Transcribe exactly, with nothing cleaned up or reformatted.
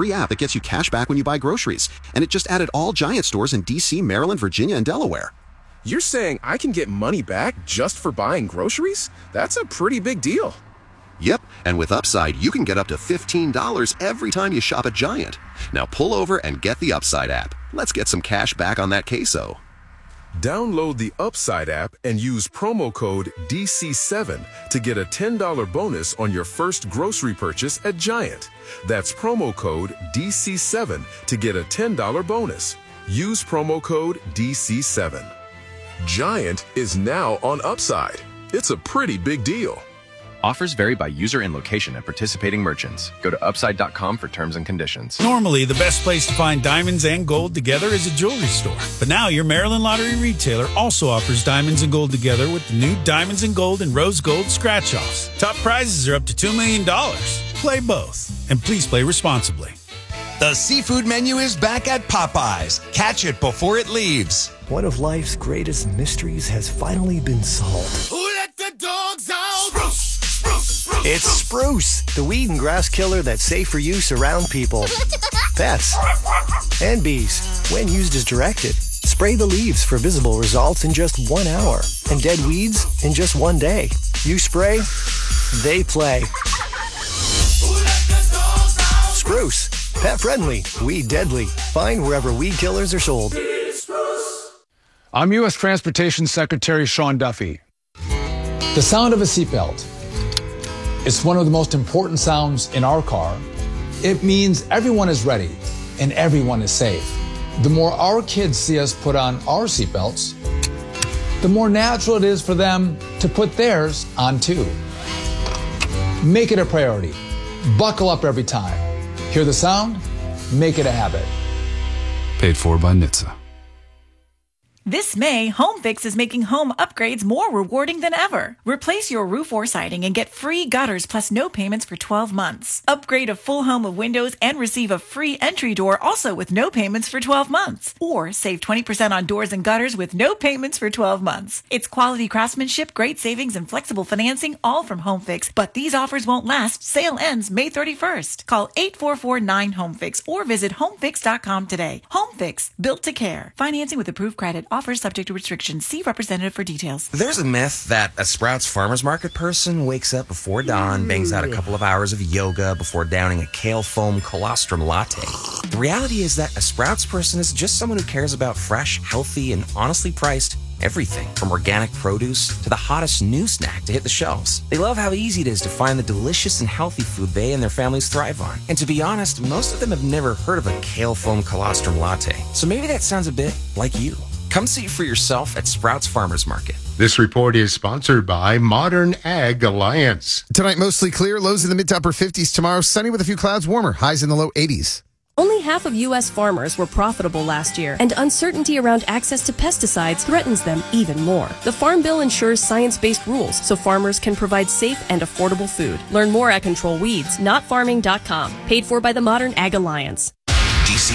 free app that gets you cash back when you buy groceries. And it just added all Giant stores in D C, Maryland, Virginia, and Delaware. You're saying I can get money back just for buying groceries? That's a pretty big deal. Yep, and with Upside, you can get up to fifteen dollars every time you shop at Giant. Now pull over and get the Upside app. Let's get some cash back on that queso. Download the Upside app and use promo code D C seven to get a ten dollars bonus on your first grocery purchase at Giant. That's promo code D C seven to get a ten dollars bonus. Use promo code D C seven. Giant is now on Upside. It's a pretty big deal. Offers vary by user and location at participating merchants. Go to upside dot com for terms and conditions. Normally, the best place to find diamonds and gold together is a jewelry store. But now your Maryland Lottery retailer also offers diamonds and gold together with the new Diamonds and Gold and Rose Gold scratch-offs. Top prizes are up to two million dollars. Play both. And please play responsibly. The seafood menu is back at Popeyes. Catch it before it leaves. One of life's greatest mysteries has finally been solved. Who let the dogs out? Spruce! It's Spruce, the weed and grass killer that's safe for use around people, pets, and bees. When used as directed, spray the leaves for visible results in just one hour and dead weeds in just one day. You spray, they play. Spruce, pet friendly, weed deadly. Find wherever weed killers are sold. I'm U S Transportation Secretary Sean Duffy. The sound of a seatbelt. It's one of the most important sounds in our car. It means everyone is ready and everyone is safe. The more our kids see us put on our seatbelts, the more natural it is for them to put theirs on too. Make it a priority. Buckle up every time. Hear the sound? Make it a habit. Paid for by N H T S A. This May, HomeFix is making home upgrades more rewarding than ever. Replace your roof or siding and get free gutters plus no payments for twelve months. Upgrade a full home of windows and receive a free entry door also with no payments for twelve months. Or save twenty percent on doors and gutters with no payments for twelve months. It's quality craftsmanship, great savings, and flexible financing all from HomeFix. But these offers won't last. Sale ends May thirty-first. Call eight four four nine home fix or visit home fix dot com today. HomeFix, built to care. Financing with approved credit. Offers subject to restrictions. See representative for details. There's a myth that a Sprouts Farmers Market person wakes up before dawn, bangs out a couple of hours of yoga before downing a kale foam colostrum latte. The reality is that a Sprouts person is just someone who cares about fresh, healthy, and honestly priced everything from organic produce to the hottest new snack to hit the shelves. They love how easy it is to find the delicious and healthy food they and their families thrive on. And to be honest, most of them have never heard of a kale foam colostrum latte. So maybe that sounds a bit like you. Come see for yourself at Sprouts Farmers Market. This report is sponsored by Modern Ag Alliance. Tonight, mostly clear. Lows in the mid to upper fifties. Tomorrow, sunny with a few clouds, warmer. Highs in the low eighties. Only half of U S farmers were profitable last year, and uncertainty around access to pesticides threatens them even more. The Farm Bill ensures science-based rules so farmers can provide safe and affordable food. Learn more at control weeds not farming dot com. Paid for by the Modern Ag Alliance. D C